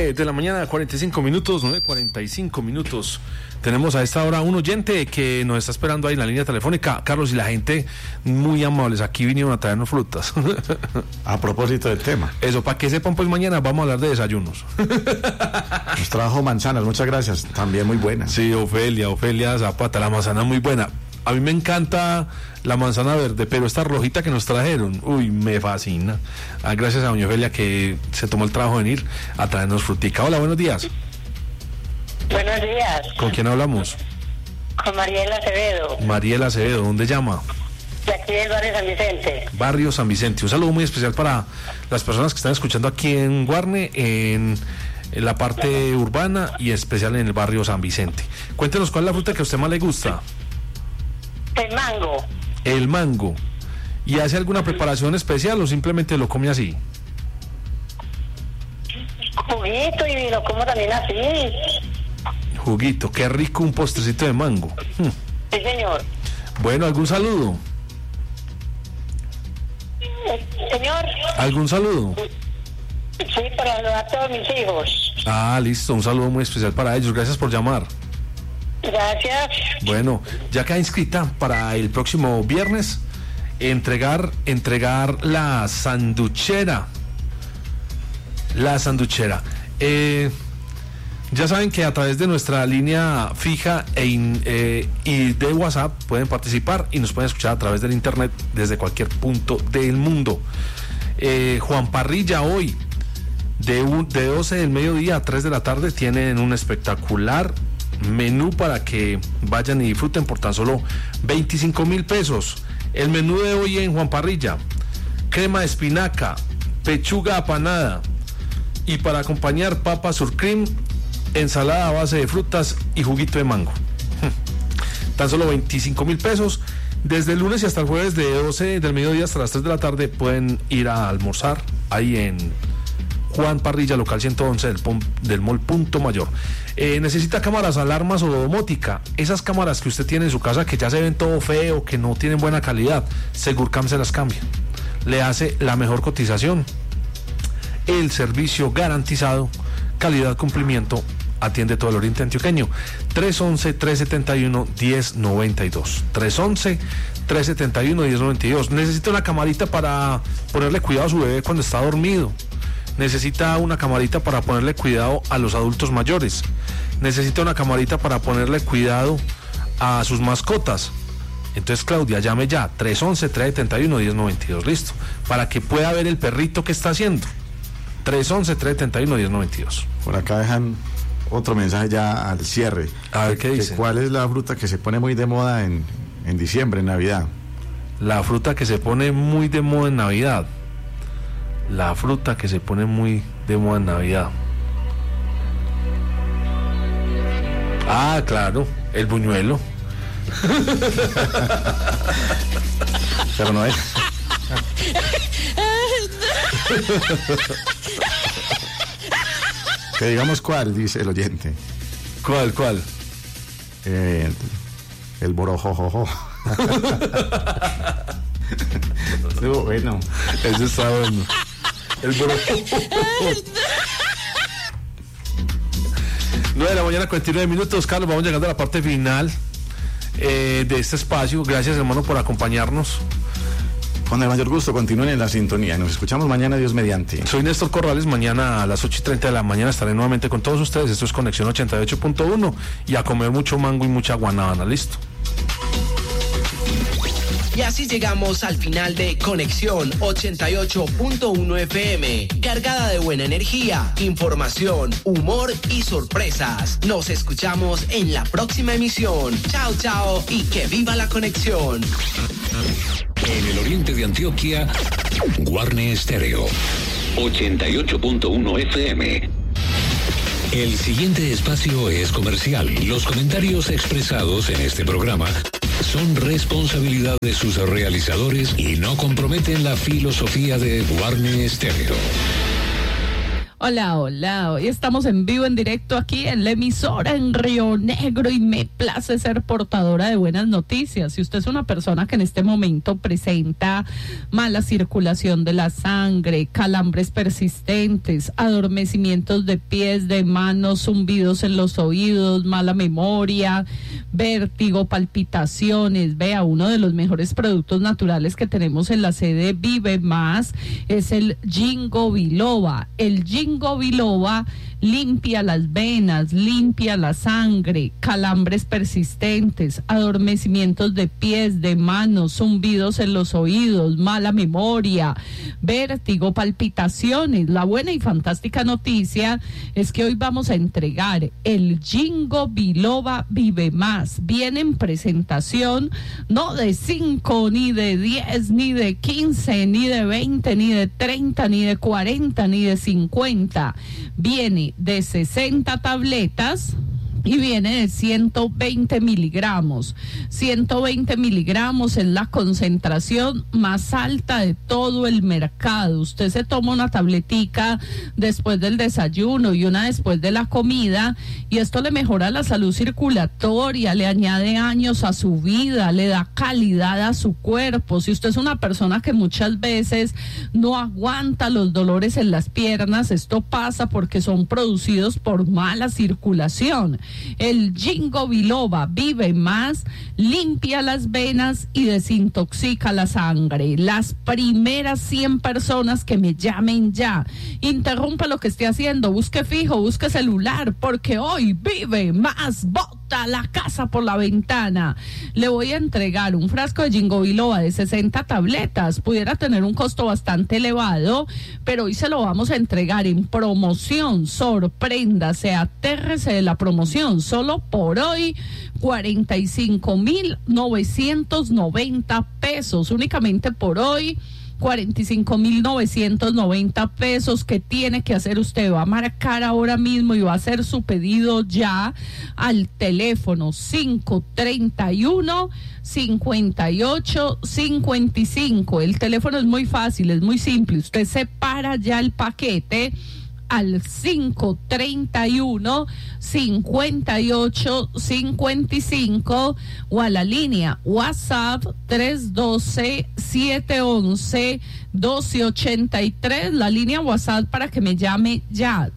9 de la mañana, 45 minutos, 9:45 minutos. Tenemos a esta hora un oyente que nos está esperando ahí en la línea telefónica. Carlos, y la gente muy amables, aquí vinieron a traernos frutas. A propósito del tema. Eso, para que sepan, pues mañana vamos a hablar de desayunos. Nos trajo manzanas, muchas gracias, también muy buenas. Sí, Ofelia Zapata, la manzana muy buena. A mí me encanta la manzana verde, pero esta rojita que nos trajeron, uy, me fascina. Gracias a doña Ofelia que se tomó el trabajo de venir a traernos frutica. Hola, buenos días. Buenos días. ¿Con quién hablamos? Con Mariela Acevedo. Mariela Acevedo, ¿dónde llama? De aquí del barrio San Vicente. Barrio San Vicente. Un saludo muy especial para las personas que están escuchando aquí en Guarne, en la parte urbana y especial en el barrio San Vicente. Cuéntenos cuál es la fruta que a usted más le gusta. El mango. El mango. ¿Y hace alguna preparación especial o simplemente lo come así? Juguito, y lo como también así. Juguito, qué rico un postrecito de mango. Sí, señor. Bueno, ¿algún saludo? Señor. ¿Algún saludo? Sí, para saludar a todos mis hijos. Ah, listo, un saludo muy especial para ellos. Gracias por llamar. Gracias. Bueno, ya queda inscrita para el próximo viernes entregar la sanduchera. La sanduchera. Ya saben que a través de nuestra línea fija y de WhatsApp pueden participar y nos pueden escuchar a través del internet desde cualquier punto del mundo. Juan Parrilla hoy de 12 del mediodía a 3 de la tarde tienen un espectacular menú para que vayan y disfruten por tan solo 25,000 pesos. El menú de hoy en Juan Parrilla: crema de espinaca, pechuga apanada y para acompañar papa surcream, ensalada a base de frutas y juguito de mango. Tan solo 25,000 pesos. Desde el lunes y hasta el jueves de 12 del mediodía hasta las 3 de la tarde pueden ir a almorzar ahí en Juan Parrilla, local 111 del Mall Punto Mayor. Necesita cámaras, alarmas o domótica. Esas cámaras que usted tiene en su casa que ya se ven todo feo, que no tienen buena calidad, Segurcam se las cambia. Le hace la mejor cotización, el servicio garantizado, calidad, cumplimiento. Atiende todo el oriente antioqueño. 311-371-1092. 311-371-1092. Necesita una camarita para ponerle cuidado a su bebé cuando está dormido. Necesita una camarita para ponerle cuidado a los adultos mayores. Necesita una camarita para ponerle cuidado a sus mascotas. Entonces, Claudia, llame ya. 311-371-1092. Listo. Para que pueda ver el perrito que está haciendo. 311-371-1092. Por acá dejan otro mensaje ya al cierre. A ver qué dice. ¿Cuál es la fruta que se pone muy de moda en diciembre, en Navidad? La fruta que se pone muy de moda en Navidad. La fruta que se pone muy de moda en Navidad. Ah, claro, el buñuelo. Pero no es. Que digamos cuál, dice el oyente. ¿Cuál? El borojojojo. Estuvo bueno. Eso está bueno. El borojojojo. 9 de la mañana, 49 minutos. Carlos, vamos llegando a la parte final de este espacio. Gracias, hermano, por acompañarnos. Con el mayor gusto, continúen en la sintonía. Nos escuchamos mañana, Dios mediante. Soy Néstor Corrales. Mañana a las 8:30 de la mañana estaré nuevamente con todos ustedes. Esto es Conexión 88.1 y a comer mucho mango y mucha guanábana. Listo. Y así llegamos al final de Conexión 88.1 FM, cargada de buena energía, información, humor y sorpresas. Nos escuchamos en la próxima emisión. Chao, chao y que viva la conexión. En el oriente de Antioquia, Guarne Estéreo 88.1 FM. El siguiente espacio es comercial. Los comentarios expresados en este programa son responsabilidad de sus realizadores y no comprometen la filosofía de Guarne Estéreo. Hola, hola, hoy estamos en vivo, en directo aquí en la emisora en Río Negro y me place ser portadora de buenas noticias. Si usted es una persona que en este momento presenta mala circulación de la sangre, calambres persistentes, adormecimientos de pies, de manos, zumbidos en los oídos, mala memoria, vértigo, palpitaciones, vea, uno de los mejores productos naturales que tenemos en la sede Vive Más es el Ginkgo biloba. El Ginkgo biloba limpia las venas, limpia la sangre, calambres persistentes, adormecimientos de pies, de manos, zumbidos en los oídos, mala memoria, vértigo, palpitaciones. La buena y fantástica noticia es que hoy vamos a entregar el Ginkgo biloba Vive Más. Viene en presentación no de 5, ni de 10, ni de 15, ni de 20, ni de 30, ni de 40, ni de 50. Viene de 60 tabletas y viene de 120 miligramos. 120 miligramos es la concentración más alta de todo el mercado. Usted se toma una tabletica después del desayuno y una después de la comida y esto le mejora la salud circulatoria, le añade años a su vida, le da calidad a su cuerpo. Si usted es una persona que muchas veces no aguanta los dolores en las piernas, esto pasa porque son producidos por mala circulación. El Ginkgo biloba Vive Más limpia las venas y desintoxica la sangre. Las primeras 100 personas que me llamen ya, interrumpa lo que esté haciendo, busque fijo, busque celular, porque hoy Vive Más bota la casa por la ventana. Le voy a entregar un frasco de Ginkgo biloba de 60 tabletas. Pudiera tener un costo bastante elevado, pero hoy se lo vamos a entregar en promoción. Sorpréndase, atérrese de la promoción. Solo por hoy 45,990 pesos, únicamente por hoy 45,990 pesos. ¿Qué tiene que hacer usted? Va a marcar ahora mismo y va a hacer su pedido ya al teléfono 531-5855. El teléfono es muy fácil, es muy simple. Usted separa ya el paquete al 531-5855 o a la línea WhatsApp 312-711-1283, la línea WhatsApp para que me llame ya,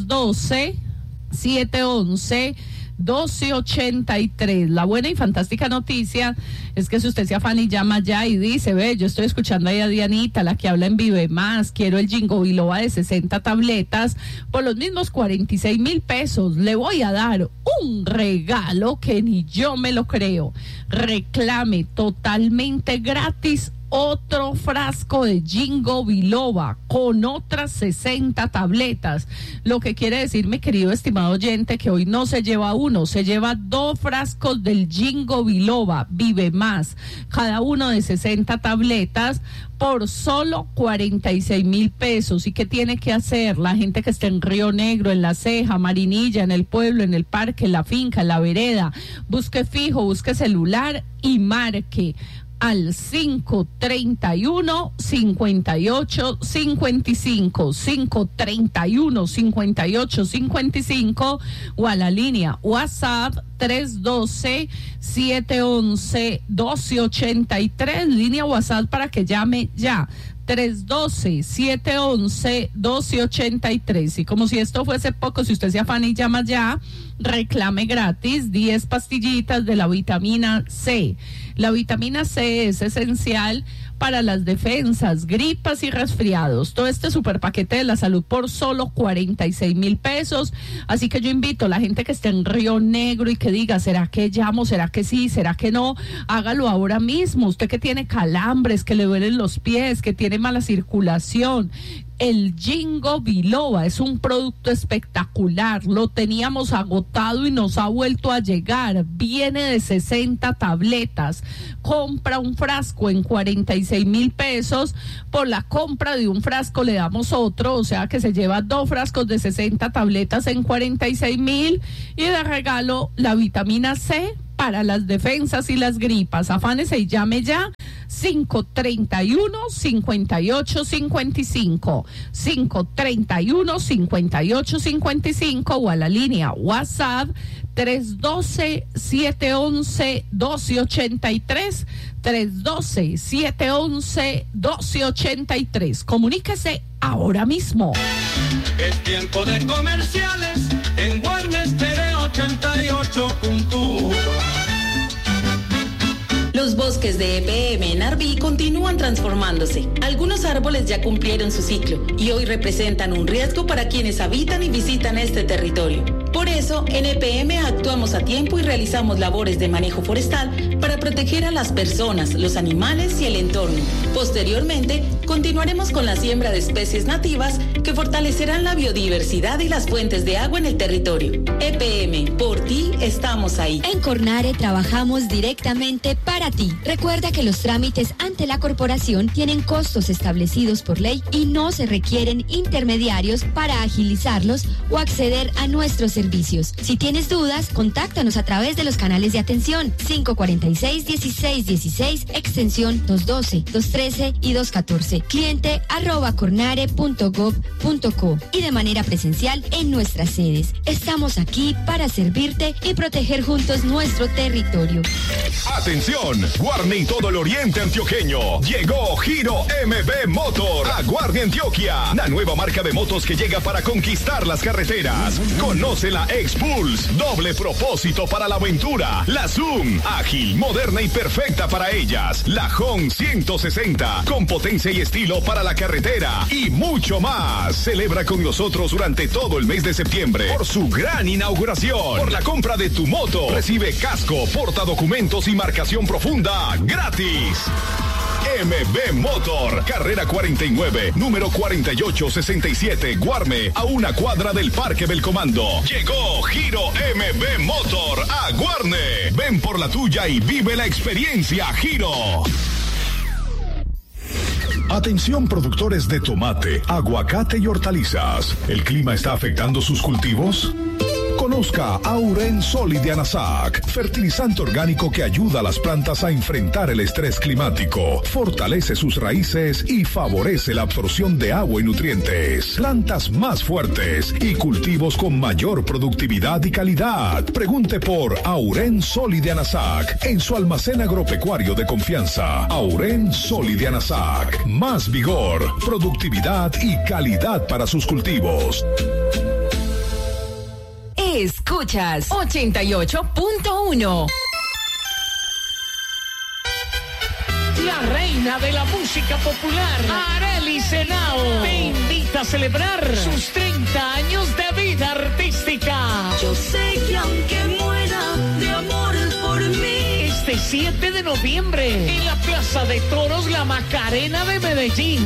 312-711-1283. La buena y fantástica noticia es que si usted se afana y llama ya y dice, ve, yo estoy escuchando ahí a Dianita, la que habla en Vive Más, quiero el Ginkgo biloba de 60 tabletas por los mismos 46,000 pesos, le voy a dar un regalo que ni yo me lo creo. Reclame totalmente gratis otro frasco de Ginkgo biloba con otras 60 tabletas, lo que quiere decir, mi querido estimado oyente, que hoy no se lleva uno, se lleva 2 frascos del Ginkgo biloba Vive Más, cada uno de 60 tabletas por solo 46,000 pesos. ¿Y qué tiene que hacer la gente que está en Río Negro, en La Ceja, Marinilla, en el pueblo, en el parque, en la finca, en la vereda? Busque fijo, busque celular y marque al 531-5855, 531-5855 o a la línea WhatsApp 312-711-1283, línea WhatsApp para que llame ya, 312-711-1283. Y como si esto fuese poco, si usted se afana y llama ya, reclame gratis 10 pastillitas de la vitamina C. La vitamina C es esencial para las defensas, gripas y resfriados. Todo este super paquete de la salud por solo 46,000 pesos. Así que yo invito a la gente que esté en Río Negro y que diga, ¿será que llamo? ¿Será que sí? ¿Será que no? Hágalo ahora mismo. Usted que tiene calambres, que le duelen los pies, que tiene mala circulación. El Ginkgo biloba es un producto espectacular, lo teníamos agotado y nos ha vuelto a llegar, viene de 60 tabletas, compra un frasco en 46,000 pesos, por la compra de un frasco le damos otro, o sea que se lleva 2 frascos de 60 tabletas en 46,000 y de regalo la vitamina C para las defensas y las gripas. Afánese y llame ya, 531-5855, 531-5855 o a la línea WhatsApp 312-711-1283, 312-711-1283. Comuníquese ahora mismo. Es tiempo de comerciales en Guardia Stereo 88.1. Los bosques de EPM en Arví continúan transformándose. Algunos árboles ya cumplieron su ciclo y hoy representan un riesgo para quienes habitan y visitan este territorio. Por eso, en EPM actuamos a tiempo y realizamos labores de manejo forestal para proteger a las personas, los animales y el entorno. Posteriormente, continuaremos con la siembra de especies nativas que fortalecerán la biodiversidad y las fuentes de agua en el territorio. EPM, por ti estamos ahí. En Cornare trabajamos directamente para ti. Recuerda que los trámites ante la corporación tienen costos establecidos por ley y no se requieren intermediarios para agilizarlos o acceder a nuestros servicios. Si tienes dudas, contáctanos a través de los canales de atención 546-1616, extensión 212, 213 y 214, cliente @cornare.gov.co y de manera presencial en nuestras sedes. Estamos aquí para servirte y proteger juntos nuestro territorio. Atención, Guarne y todo el oriente antioqueño. Llegó Giro MB Motor a Guarne, Antioquia. La nueva marca de motos que llega para conquistar las carreteras. Conoce la X-Pulse, doble propósito para la aventura. La Zoom, ágil, moderna y perfecta para ellas. La Hon 160, con potencia y estilo para la carretera. Y mucho más. Celebra con nosotros durante todo el mes de septiembre por su gran inauguración. Por la compra de tu moto, recibe casco, portadocumentos y marcación profunda gratis. MB Motor, carrera 49, número 4867, Guarme, a una cuadra del Parque Belcomando. Llegó Giro MB Motor a Guarne. Ven por la tuya y vive la experiencia Giro. Atención productores de tomate, aguacate y hortalizas. ¿El clima está afectando sus cultivos? Conozca Auren Solid de Anasac, fertilizante orgánico que ayuda a las plantas a enfrentar el estrés climático, fortalece sus raíces y favorece la absorción de agua y nutrientes. Plantas más fuertes y cultivos con mayor productividad y calidad. Pregunte por Auren Solid de Anasac en su almacén agropecuario de confianza. Auren Solid de Anasac, más vigor, productividad y calidad para sus cultivos. Escuchas 88.1. La reina de la música popular, Arely Senao, te invita a celebrar sus 30 años de vida artística. Yo sé que aunque muera de amor por mí. Este 7 de noviembre, en la Plaza de Toros La Macarena de Medellín.